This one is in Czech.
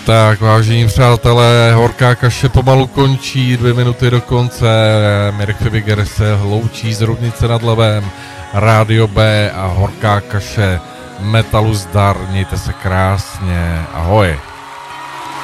Tak, vážení přátelé, Horká kaše pomalu končí, 2 minuty do konce. Mirek Fibiger se loučí z Roudnice nad Labem, Rádio B a Horká kaše. Metalu zdar, mějte se krásně, ahoj.